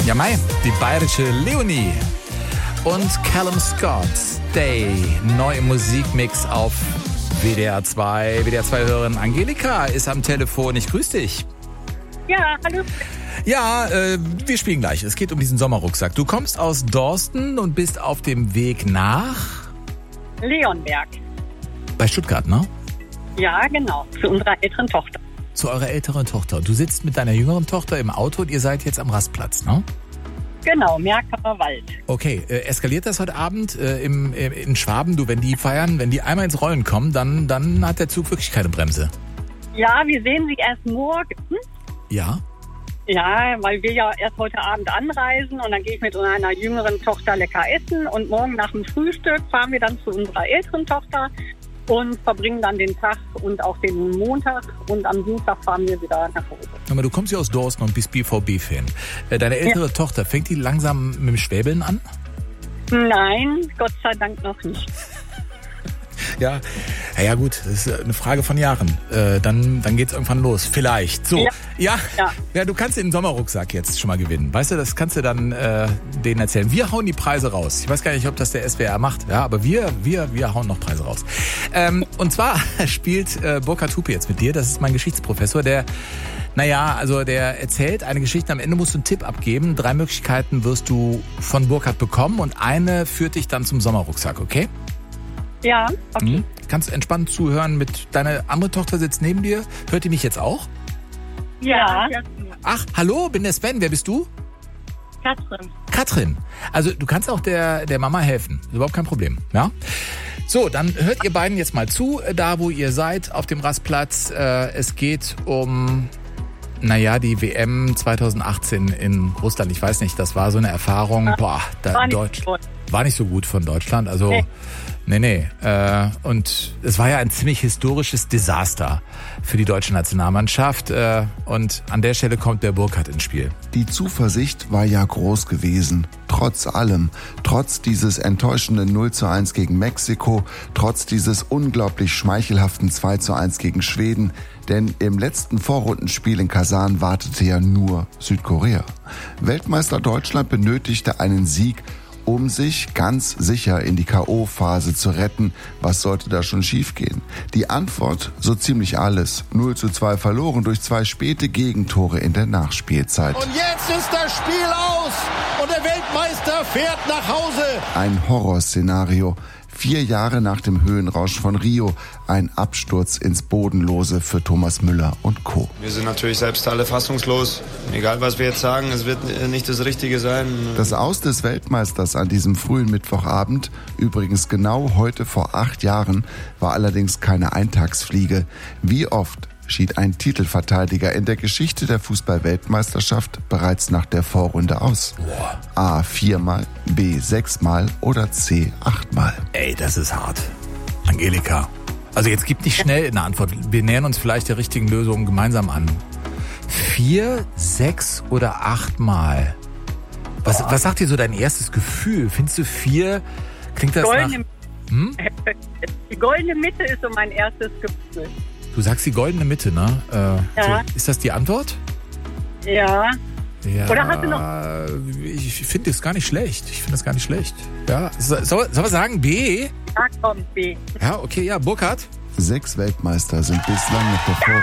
Ja, Mai, die bayerische Leonie und Callum Scott, Stay, neu im Musikmix auf WDR 2. WDR 2-Hörerin Angelika ist am Telefon. Ich grüße dich. Ja, hallo. Ja, wir spielen gleich. Es geht um diesen Sommerrucksack. Du kommst aus Dorsten und bist auf dem Weg nach Leonberg. Bei Stuttgart, ne? Ja, genau. Zu unserer älteren Tochter. Zu eurer älteren Tochter. Du sitzt mit deiner jüngeren Tochter im Auto und ihr seid jetzt am Rastplatz, ne? Genau, Merkamer Wald. Okay, eskaliert das heute Abend in Schwaben? Du, wenn die feiern, wenn die einmal ins Rollen kommen, dann hat der Zug wirklich keine Bremse. Ja, wir sehen sie erst morgen. Ja? Ja, weil wir ja erst heute Abend anreisen und dann gehe ich mit meiner jüngeren Tochter lecker essen und morgen nach dem Frühstück fahren wir dann zu unserer älteren Tochter und verbringen dann den Tag und auch den Montag und am Dienstag fahren wir wieder nach Hause. Aber du kommst ja aus Dorsten und bist BVB-Fan. Deine ältere Tochter, fängt die langsam mit dem Schwäbeln an? Nein, Gott sei Dank noch nicht. Ja gut, das ist eine Frage von Jahren. Dann geht's irgendwann los. Vielleicht. So. Ja, du kannst den Sommerrucksack jetzt schon mal gewinnen. Weißt du, das kannst du dann denen erzählen. Wir hauen die Preise raus. Ich weiß gar nicht, ob das der SWR macht, ja, aber wir hauen noch Preise raus. Und zwar spielt Burkhard Hupe jetzt mit dir. Das ist mein Geschichtsprofessor, der erzählt eine Geschichte. Am Ende musst du einen Tipp abgeben. 3 Möglichkeiten wirst du von Burkhard bekommen und eine führt dich dann zum Sommerrucksack, okay? Ja, okay. Kannst entspannt zuhören. Deine andere Tochter sitzt neben dir. Hört die mich jetzt auch? Ja. Ach, hallo, bin der Sven. Wer bist du? Katrin. Also du kannst auch der Mama helfen. Ist überhaupt kein Problem. Ja? So, dann hört ihr beiden jetzt mal zu, da wo ihr seid, auf dem Rastplatz. Es geht um die WM 2018 in Russland. Ich weiß nicht, das war so eine Erfahrung. War nicht so gut von Deutschland. Also Nee. Und es war ja ein ziemlich historisches Desaster für die deutsche Nationalmannschaft. Und an der Stelle kommt der Burkhard ins Spiel. Die Zuversicht war ja groß gewesen. Trotz allem. Trotz dieses enttäuschenden 0:1 gegen Mexiko. Trotz dieses unglaublich schmeichelhaften 2:1 gegen Schweden. Denn im letzten Vorrundenspiel in Kasan wartete ja nur Südkorea. Weltmeister Deutschland benötigte einen Sieg, um sich ganz sicher in die K.O.-Phase zu retten. Was sollte da schon schiefgehen? Die Antwort, so ziemlich alles. 0:2 verloren durch 2 späte Gegentore in der Nachspielzeit. Und jetzt ist das Spiel aus und der Weltmeister fährt nach Hause. Ein Horrorszenario. 4 Jahre nach dem Höhenrausch von Rio, ein Absturz ins Bodenlose für Thomas Müller und Co. Wir sind natürlich selbst alle fassungslos. Egal, was wir jetzt sagen, es wird nicht das Richtige sein. Das Aus des Weltmeisters an diesem frühen Mittwochabend, übrigens genau heute vor 8 Jahren, war allerdings keine Eintagsfliege. Wie oft schied ein Titelverteidiger in der Geschichte der Fußball-Weltmeisterschaft bereits nach der Vorrunde aus? A 4-mal, B 6-mal oder C 8-mal? Ey, das ist hart. Angelika. Also jetzt gib nicht schnell eine Antwort. Wir nähern uns vielleicht der richtigen Lösung gemeinsam an. 4, 6 oder 8-mal? Was sagt dir so dein erstes Gefühl? Findest du 4? Klingt das Die goldene Mitte ist so mein erstes Gefühl. Du sagst die goldene Mitte, ne? Ja. So, ist das die Antwort? Ja. Oder hast du noch? Ich finde das gar nicht schlecht. Ja. Soll wir sagen B? Ja, komm, B. Ja, okay, ja. Burkhard? 6 Weltmeister sind bislang nach der Vorrunde